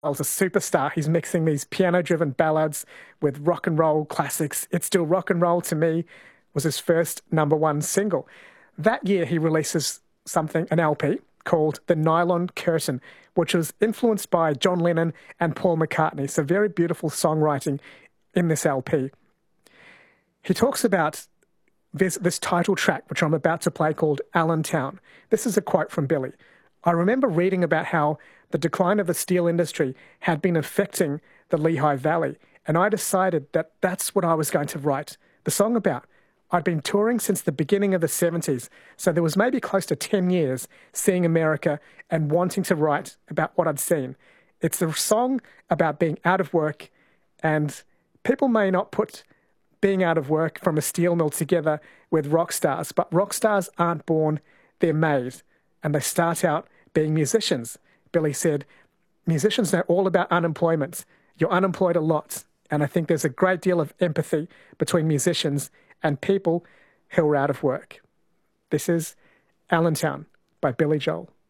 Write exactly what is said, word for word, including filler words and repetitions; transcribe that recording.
Joel's a superstar. He's mixing these piano-driven ballads with rock and roll classics. It's Still Rock and Roll to Me was his first number one single. That year, he releases something, an L P, called The Nylon Curtain, which was influenced by John Lennon and Paul McCartney. So very beautiful songwriting in this L P. He talks about this, this title track, which I'm about to play, called Allentown. This is a quote from Billy. I remember reading about how the decline of the steel industry had been affecting the Lehigh Valley, and I decided that that's what I was going to write the song about. I'd been touring since the beginning of the seventies, so there was maybe close to ten years seeing America and wanting to write about what I'd seen. It's a song about being out of work, and people may not put being out of work from a steel mill together with rock stars, but rock stars aren't born, they're made, and they start out being musicians. Billy said, musicians know all about unemployment. You're unemployed a lot, and I think there's a great deal of empathy between musicians and people who are out of work. This is Allentown by Billy Joel.